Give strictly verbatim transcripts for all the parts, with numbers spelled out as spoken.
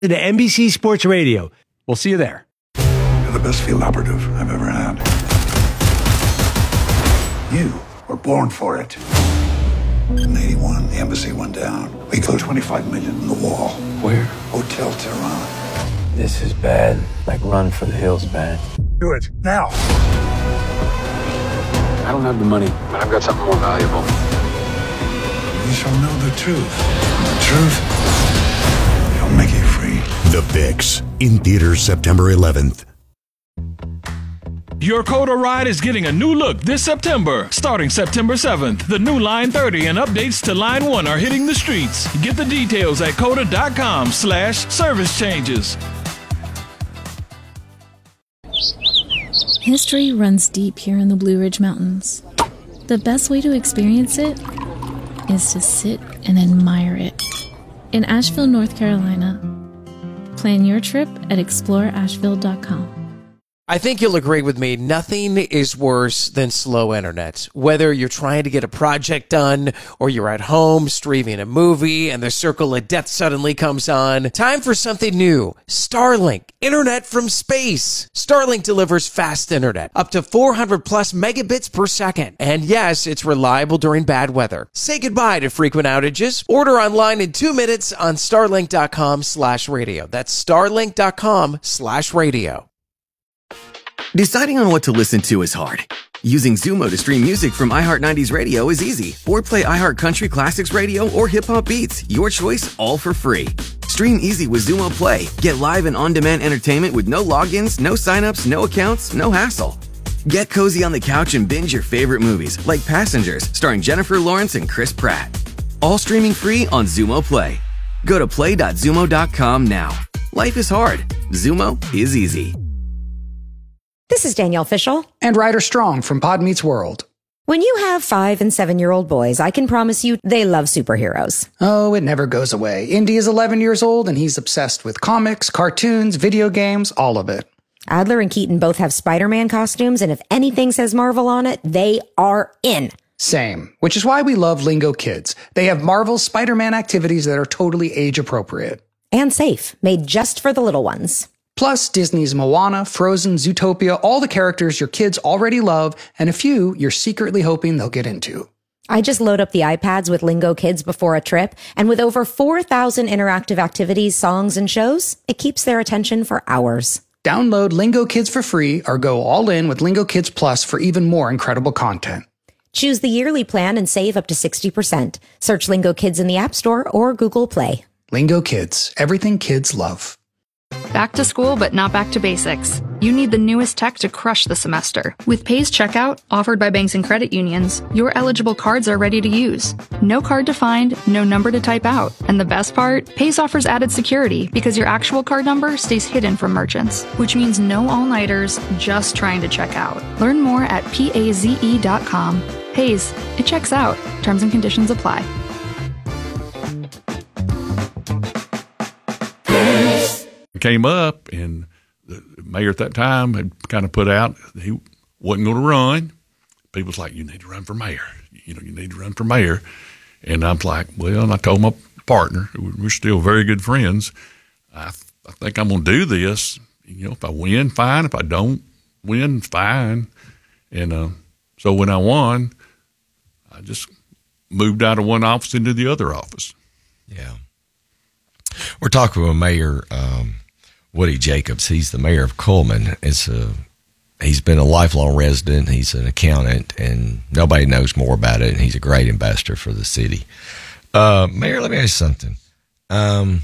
To N B C Sports Radio. We'll see you there. You're the best field operative I've ever had. You were born for it. In eighty-one, the embassy went down. We killed twenty-five million in the wall. Where? Hotel Tehran. This is bad. Like Run for the Hills bad. Do it, now. I don't have the money, but I've got something more valuable. You shall know the truth. And the truth shall make you free. The Fix, in theaters September eleventh. Your Coda ride is getting a new look this September. Starting September seventh, the new Line thirty and updates to Line one are hitting the streets. Get the details at coda.com slash service changes. History runs deep here in the Blue Ridge Mountains. The best way to experience it is to sit and admire it. In Asheville, North Carolina, plan your trip at explore asheville dot com. I think you'll agree with me, nothing is worse than slow internet. Whether you're trying to get a project done or you're at home streaming a movie and the circle of death suddenly comes on, time for something new. Starlink, internet from space. Starlink delivers fast internet, up to four hundred plus megabits per second. And yes, it's reliable during bad weather. Say goodbye to frequent outages. Order online in two minutes on starlink.com slash radio. That's starlink.com slash radio. Deciding on what to listen to is hard. Using Zumo to stream music from iHeart nineties Radio is easy. Or play iHeart Country Classics Radio or Hip Hop Beats. Your choice, all for free. Stream easy with Zumo Play. Get live and on-demand entertainment with no logins, no signups, no accounts, no hassle. Get cozy on the couch and binge your favorite movies, like Passengers, starring Jennifer Lawrence and Chris Pratt. All streaming free on Zumo Play. Go to play dot zumo dot com now. Life is hard. Zumo is easy. This is Danielle Fishel. And Ryder Strong from Pod Meets World. When you have five and seven-year-old boys, I can promise you they love superheroes. Oh, it never goes away. Indy is eleven years old, and he's obsessed with comics, cartoons, video games, all of it. Adler and Keaton both have Spider-Man costumes, and if anything says Marvel on it, they are in. Same, which is why we love Lingo Kids. They have Marvel's Spider-Man activities that are totally age-appropriate. And safe, made just for the little ones. Plus, Disney's Moana, Frozen, Zootopia, all the characters your kids already love, and a few you're secretly hoping they'll get into. I just load up the iPads with Lingo Kids before a trip, and with over four thousand interactive activities, songs, and shows, it keeps their attention for hours. Download Lingo Kids for free or go all in with Lingo Kids Plus for even more incredible content. Choose the yearly plan and save up to sixty percent. Search Lingo Kids in the App Store or Google Play. Lingo Kids, everything kids love. Back to school, but not back to basics. You need the newest tech to crush the semester. With Pays Checkout, offered by banks and credit unions, your eligible cards are ready to use. No card to find, no number to type out. And the best part? Pays offers added security because your actual card number stays hidden from merchants, which means no all-nighters just trying to check out. Learn more at paze dot com. Pays, it checks out. Terms and conditions apply. Came up, and the mayor at that time had kind of put out he wasn't going to run. People's like, you need to run for mayor. You know, you need to run for mayor. And I'm like, well, and I told my partner, we're still very good friends, I, th- I think I'm going to do this. You know, if I win, fine. If I don't win, fine. And uh, so when I won, I just moved out of one office into the other office. Yeah. We're talking with Mayor um, Woody Jacobs. He's the mayor of Cullman. It's a, he's been a lifelong resident. He's an accountant, and nobody knows more about it, and he's a great ambassador for the city. Uh, Mayor, let me ask you something. Um,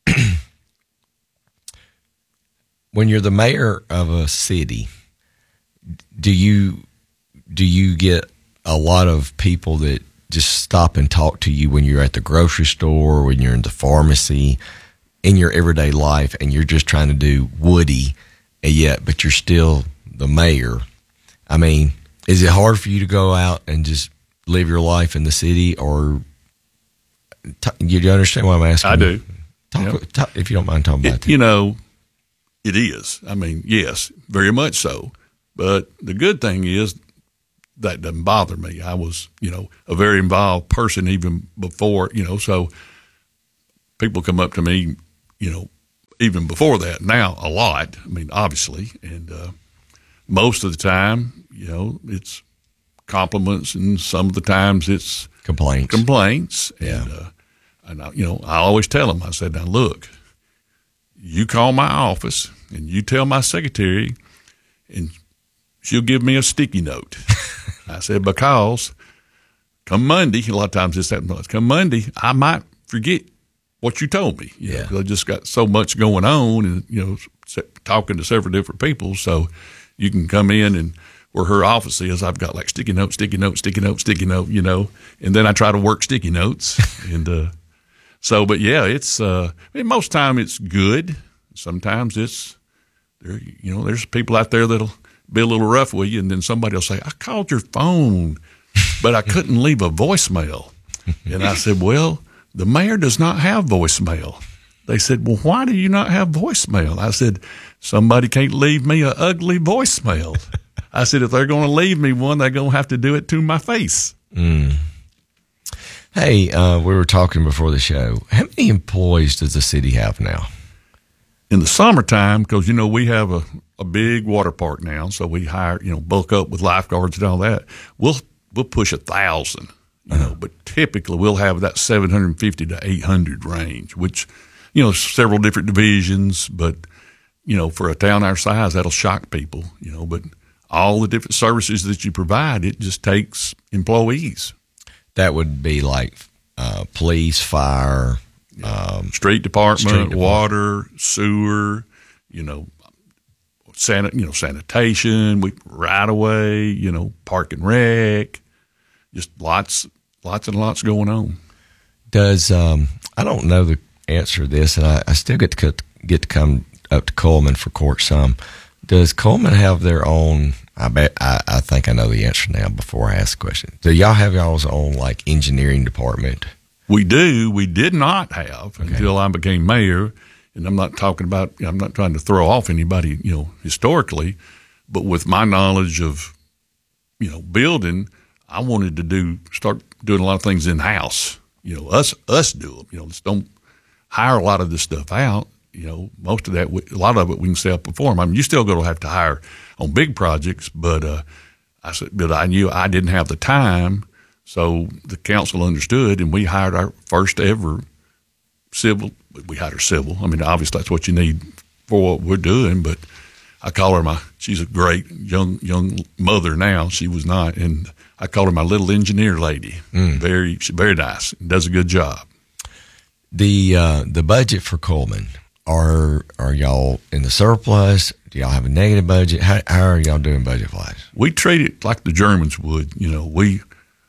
when you're the mayor of a city, do you do you get a lot of people that just stop and talk to you when you're at the grocery store, when you're in the pharmacy, in your everyday life, and you're just trying to do Woody, and yet, but you're still the mayor? I mean, is it hard for you to go out and just live your life in the city, or t- you understand what I'm asking? I do. Talk, yep. talk, if you don't mind talking it, about that. You know, it is. I mean, yes, very much so. But the good thing is, that doesn't bother me. I was, you know, a very involved person even before, you know, so people come up to me, you know, even before that. Now a lot. I mean, obviously, and uh, most of the time, you know, it's compliments, and some of the times it's complaints. Complaints, yeah. And, uh, and I, you know, I always tell them. I said, now look, you call my office and you tell my secretary, and she'll give me a sticky note. I said, because come Monday, a lot of times this happens. Come Monday, I might forget what you told me. You yeah. know, 'cause I just got so much going on, and you know, talking to several different people. So you can come in, and where her office is, I've got like sticky note, sticky note, sticky note, sticky note. You know, and then I try to work sticky notes, and uh, so. But yeah, it's. Uh, I mean, most time it's good. Sometimes it's there. You know, there's people out there that'll be a little rough with you, and then somebody will say, I called your phone, but I couldn't leave a voicemail. And I said, well, the mayor does not have voicemail. They said, well, why do you not have voicemail? I said, somebody can't leave me an ugly voicemail. I said, if they're going to leave me one, they're going to have to do it to my face. Mm. Hey, uh, we were talking before the show. How many employees does the city have now? In the summertime, because, you know, we have a, a big water park now, so we hire, you know, bulk up with lifeguards and all that. We'll we'll push a thousand, you uh-huh. know, but typically we'll have that seven hundred fifty to eight hundred range, which, you know, several different divisions, but, you know, for a town our size, that'll shock people, you know, but all the different services that you provide, it just takes employees. That would be like uh, police, fire, Um, street department, street department, water, sewer, you know, sanit, you know, sanitation, we right away, you know, park and rec, just lots, lots and lots going on. Does um, I don't know the answer to this, and I, I still get to cut, get to come up to Coleman for court some. Does Coleman have their own? I bet I, I think I know the answer now. Before I ask the question, do y'all have y'all's own like engineering department? We do. We did not have okay. until I became mayor, and I'm not talking about. I'm not trying to throw off anybody, you know, historically, but with my knowledge of, you know, building, I wanted to do start doing a lot of things in house. You know, us us do them. You know, just don't hire a lot of this stuff out. You know, most of that, a lot of it, we can self-perform. I mean, you still going to have to hire on big projects, but uh, I said, but I knew I didn't have the time. So the council understood, and we hired our first ever civil. We hired her civil. I mean, obviously that's what you need for what we're doing. But I call her my. She's a great young young mother now. She was not, and I call her my little engineer lady. Mm. Very, she's very nice. Does a good job. The uh, the budget for Coleman, are are y'all in the surplus? Do y'all have a negative budget? How, how are y'all doing budget wise? We treat it like the Germans would. You know, we.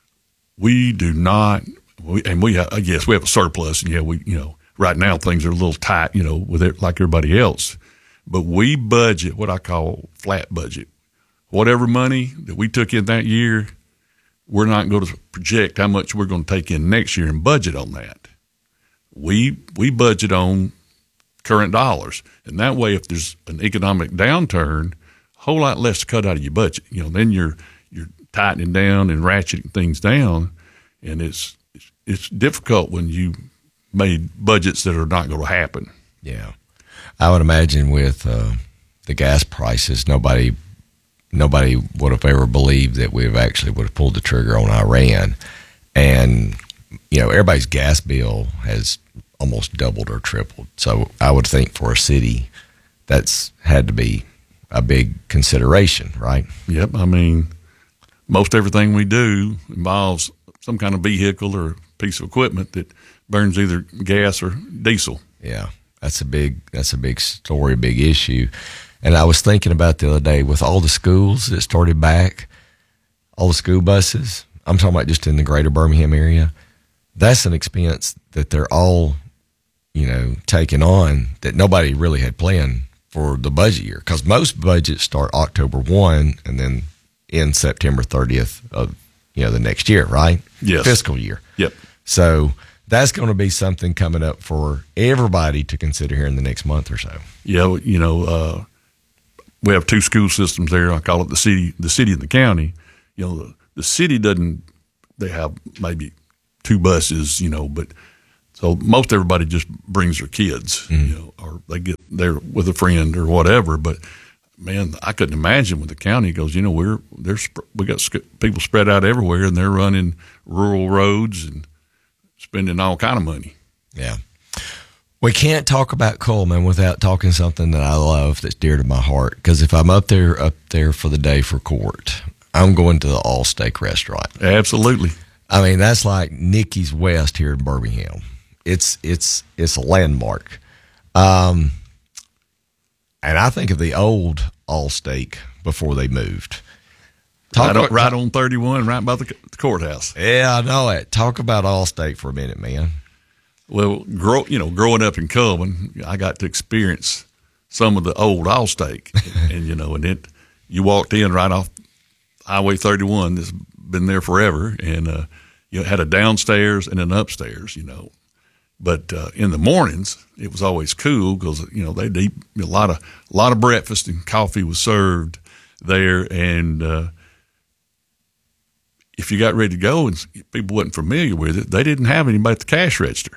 We do not, we, and we have, yes, we have a surplus, and yeah, we, you know, right now things are a little tight, you know, with it like everybody else, but we budget what I call flat budget. Whatever money that we took in that year, we're not going to project how much we're going to take in next year and budget on that. We we budget on current dollars, and that way, if there's an economic downturn, a whole lot less to cut out of your budget. You know, then you're you're tightening down and ratcheting things down, and it's it's, it's difficult when you made budgets that are not going to happen. Yeah, I would imagine with uh, the gas prices, nobody nobody would have ever believed that we have actually would have pulled the trigger on Iran, and you know everybody's gas bill has almost doubled or tripled. So I would think for a city, that's had to be a big consideration, right? Yep. I mean, most everything we do involves some kind of vehicle or piece of equipment that burns either gas or diesel. Yeah, that's a big that's a big story, a big issue. And I was thinking about the other day with all the schools that started back, all the school buses. I'm talking about just in the greater Birmingham area. That's an expense that they're all, you know, taking on that nobody really had planned for the budget year, because most budgets start October first and then end September thirtieth of, you know, the next year, right? Yes. Fiscal year. Yep. So that's going to be something coming up for everybody to consider here in the next month or so. Yeah, you know, uh, we have two school systems there. I call it the city, the city and the county. You know, the, the city doesn't. They have maybe two buses, you know, but So most everybody just brings their kids, mm. you know, or they get there with a friend or whatever. But man, I couldn't imagine with the county goes, you know, we're there's we got people spread out everywhere, and they're running rural roads and spending all kind of money. Yeah, we can't talk about Cullman without talking something that I love that's dear to my heart. Because if I'm up there up there for the day for court, I'm going to the All Steak restaurant. Absolutely. I mean, that's like Nikki's West here in Birmingham. It's it's it's a landmark. Um, and I think of the old All Steak before they moved. Talk right, on, right on thirty-one, right by the, the courthouse. Yeah, I know it. Talk about All Steak for a minute, man. Well, grow, you know, growing up in Cullman, I got to experience some of the old All Steak, and, and you know, and it you walked in right off Highway thirty-one. That's been there forever, and uh, you know, had a downstairs and an upstairs. You know, but uh, in the mornings it was always cool because you know they'd eat a lot of a lot of breakfast and coffee was served there, and uh, if you got ready to go and people wasn't familiar with it, they didn't have anybody at the cash register.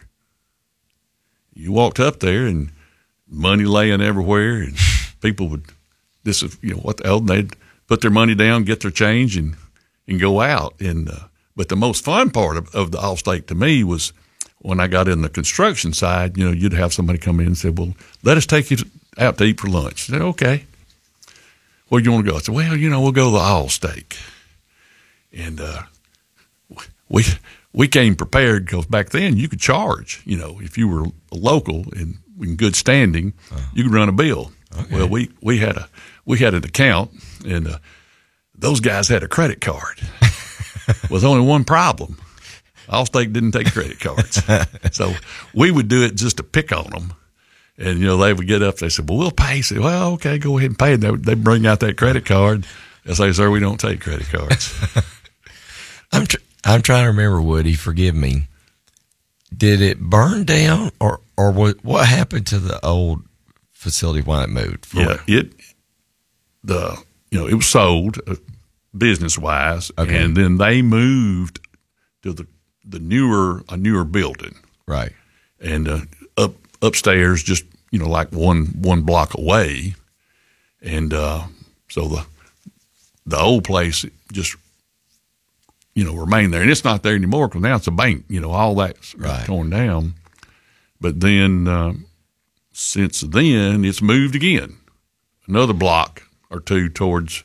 You walked up there and money laying everywhere, and people would this is you know what the hell they'd put their money down, get their change, and and go out. And uh, but the most fun part of, of the All Steak to me was when I got in the construction side. You know, you'd have somebody come in and say, "Well, let us take you out to eat for lunch." I said, "Okay, where do you want to go?" I said, "Well, you know, we'll go to the All Steak." And uh, we we came prepared because back then you could charge. You know, if you were a local and in good standing, uh, you could run a bill. Okay. Well, we, we had a we had an account, and uh, those guys had a credit card. Was only one problem: Allstate didn't take credit cards, so we would do it just to pick on them. And you know, they would get up. They said, "Well, we'll pay." I said, "Well, okay, go ahead and pay." And they they bring out that credit card. I say, "Sir, we don't take credit cards." I'm tr- I'm trying to remember, Woody. Forgive me. Did it burn down, or or what? What happened to the old facility when it moved? Yeah, it the you know it was sold uh, business wise, okay. And then they moved to the the newer a newer building, right? And uh, up upstairs, just you know like one one block away, and uh, so the the old place just you know remained there, and it's not there anymore because now it's a bank. You know, all that's right. torn down. But then uh, since then, it's moved again, another block or two towards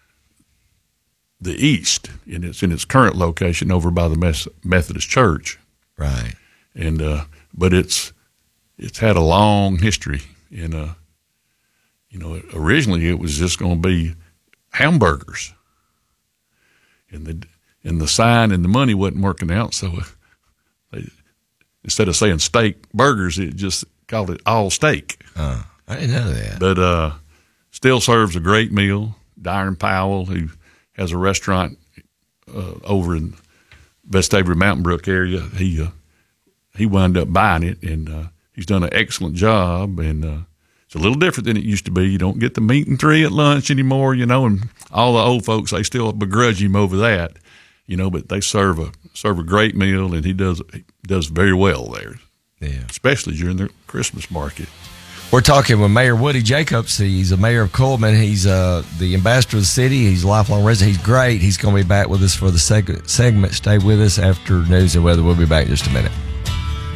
the east, and it's in its current location over by the Methodist Church. Right. And uh, but it's it's had a long history, and uh, you know, originally it was just going to be hamburgers, and the and the sign and the money wasn't working out, so they, instead of saying steak burgers, it just called it All Steak. Uh, I didn't know that. But uh, still serves a great meal. Darren Powell, who has a restaurant uh, over in Vestavia Mountain Brook area, he uh, he wound up buying it, and uh, he's done an excellent job. And uh, it's a little different than it used to be. You don't get the meat and three at lunch anymore, you know, and all the old folks, they still begrudge him over that, you know, but they serve a serve a great meal, and he does he does very well there. Yeah, especially during the Christmas market. We're talking with Mayor Woody Jacobs. He's a mayor of Cullman. He's uh, the ambassador of the city. He's a lifelong resident. He's great. He's going to be back with us for the seg- segment. Stay with us after news and weather. We'll be back in just a minute.